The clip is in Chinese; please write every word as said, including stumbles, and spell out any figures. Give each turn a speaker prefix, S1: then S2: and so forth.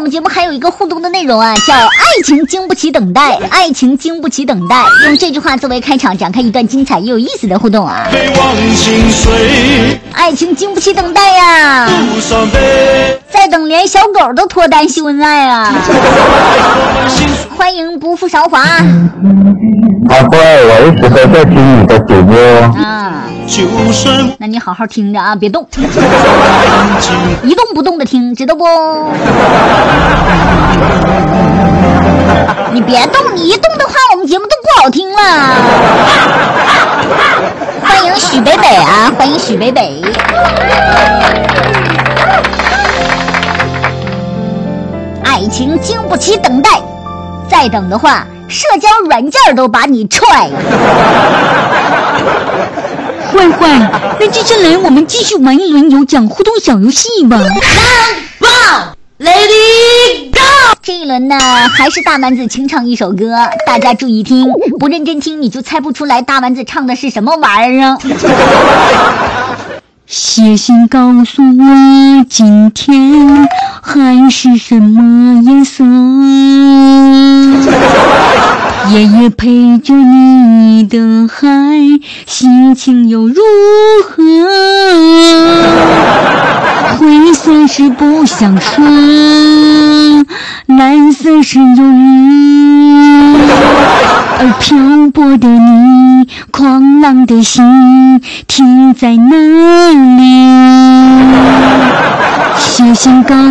S1: 们节目还有一个互动的内容啊，叫爱情经不起等待，爱情经不起等待，用这句话作为开场，展开一段精彩又有意思的互动啊。爱情经不起等待呀、啊，再等连小狗都脱单秀恩爱啊。欢迎不负韶华。
S2: 宝贝，我一直都在听你的节目
S1: 啊，那你好好听着啊，别动，一动不动的听，知道不？你别动，你一动的话，我们节目都不好听了。欢迎许北北啊，欢迎许北北。爱情经不起等待，再等的话，社交软件都把你踹。
S3: 坏坏，那接下来我们继续玩一轮有奖互动小游戏吧。
S1: 棒 Lady Go！ 这一轮呢，还是大丸子清唱一首歌，大家注意听，不认真听你就猜不出来大丸子唱的是什么玩意儿啊。
S3: 写信告诉我今天海是什么颜色，夜夜陪着你的海，心情又如何？灰色是不想说，蓝色是忧郁，而漂泊的你，狂浪的心停在哪里？写信告